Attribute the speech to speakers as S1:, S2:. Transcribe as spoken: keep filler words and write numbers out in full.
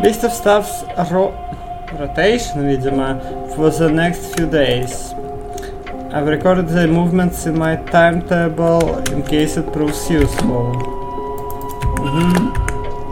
S1: List of staff's ro rotation, видимо, for the next few days. I've recorded the movements in my timetable in case it proves useful. Mm-hmm.